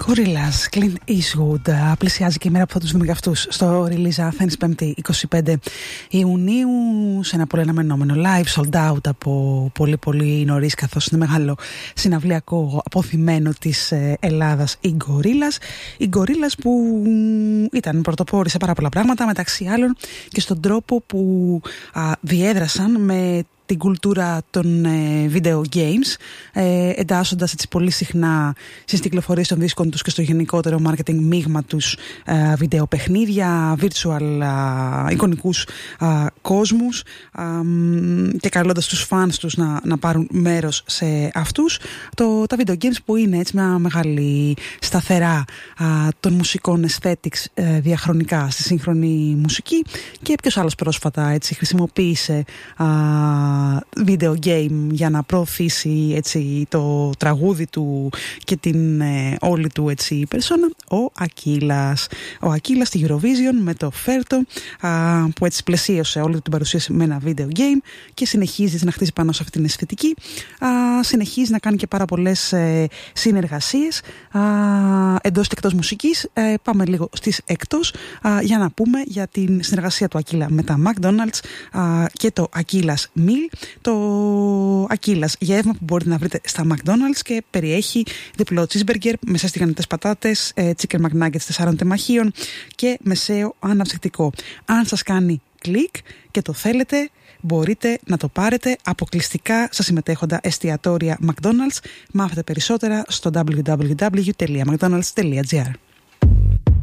Gorillaz, Clint Eastwood. Πλησιάζει και η μέρα που θα τους δούμε για αυτούς στο release Athens 5η 25 Ιουνίου σε ένα πολύ αναμενόμενο live sold out από πολύ νωρίς, καθώς είναι μεγάλο συναυλιακό αποθυμένο της Ελλάδας οι Gorillaz που ήταν πρωτοπόροι σε πάρα πολλά πράγματα, μεταξύ άλλων και στον τρόπο που διέδρασαν με την κουλτούρα των video games, εντάσσοντας έτσι πολύ συχνά στις κυκλοφορίες των δίσκων τους και στο γενικότερο marketing μείγμα τους βιντεοπαιχνίδια, virtual εικονικούς κόσμους και καλώντας τους fans τους να πάρουν μέρος σε αυτούς. Τα video games που είναι έτσι μια μεγάλη σταθερά των μουσικών aesthetics διαχρονικά στη σύγχρονη μουσική, και ποιος άλλος πρόσφατα έτσι χρησιμοποίησε video game για να προωθήσει έτσι το τραγούδι του και την όλη του έτσι περσόνα? Ο Ακύλας στη Eurovision με το Φέρτο, που έτσι πλαισίωσε όλη την παρουσίαση με ένα video game και συνεχίζει να χτίζει πάνω σε αυτήν την αισθητική, συνεχίζει να κάνει και πάρα πολλές συνεργασίες εντός και εκτός μουσικής. Πάμε λίγο στις εκτός για να πούμε για την συνεργασία του Ακύλα με τα McDonald's και το Ακύλας Meal. Το Ακύλας γεύμα που μπορείτε να βρείτε στα McDonald's και περιέχει διπλό cheeseburger με σαστιγανιτές πατάτες, chicken McNuggets 4 τεμαχίων και μεσαίο αναψυκτικό. Αν σας κάνει κλικ και το θέλετε, μπορείτε να το πάρετε αποκλειστικά στα συμμετέχοντα εστιατόρια McDonald's. Μάθετε περισσότερα στο www.mcdonalds.gr.